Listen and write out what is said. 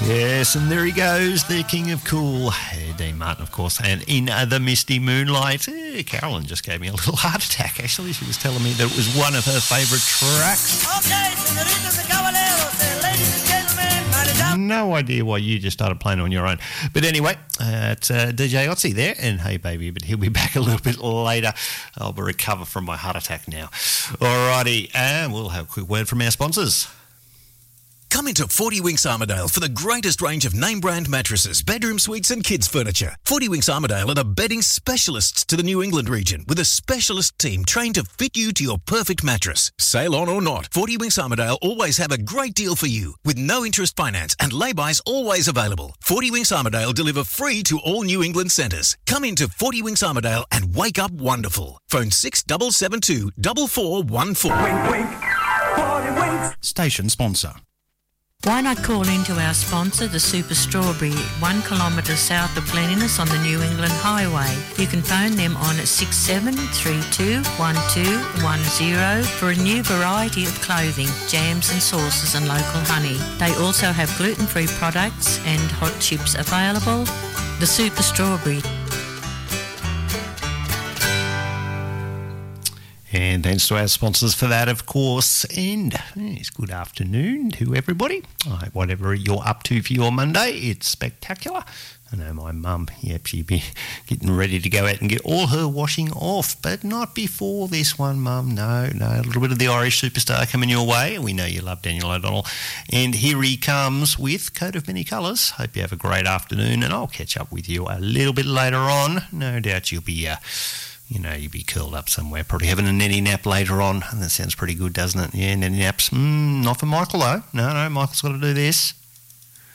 Yes, and there he goes, the king of cool, Dean Martin, of course, and in the misty moonlight. Carolyn just gave me a little heart attack, actually. She was telling me that it was one of her favourite tracks. Okay, senoritas and caballeros, ladies and gentlemen. No idea why you just started playing on your own. But anyway, it's DJ Otzi there, and hey baby, but he'll be back a little bit later. I'll recover from my heart attack now. Alrighty, and we'll have a quick word from our sponsors. Come into 40 Winks Armidale for the greatest range of name-brand mattresses, bedroom suites and kids' furniture. 40 Winks Armidale are the bedding specialists to the New England region with a specialist team trained to fit you to your perfect mattress. Sail on or not, 40 Winks Armidale always have a great deal for you with no interest finance and lay-bys always available. 40 Winks Armidale deliver free to all New England centres. Come into 40 Winks Armidale and wake up wonderful. Phone 6772 4414. Wink, wink. 40 Winks. Station sponsor. Why not call into our sponsor, the Super Strawberry, 1 kilometre south of Cleanliness on the New England Highway. You can phone them on 67321210 for a new variety of clothing, jams and sauces and local honey. They also have gluten-free products and hot chips available. The Super Strawberry. And thanks to our sponsors for that, of course. And it's good afternoon to everybody. I hope whatever you're up to for your Monday, it's spectacular. I know my mum, she'd be getting ready to go out and get all her washing off, but not before this one, Mum. No, a little bit of the Irish superstar coming your way. We know you love Daniel O'Donnell. And here he comes with Coat of Many Colours. Hope you have a great afternoon, and I'll catch up with you a little bit later on. No doubt you'll be... you'd be curled up somewhere, probably having a nanny nap later on. And that sounds pretty good, doesn't it? Yeah, nanny naps. Not for Michael, though. No, Michael's got to do this.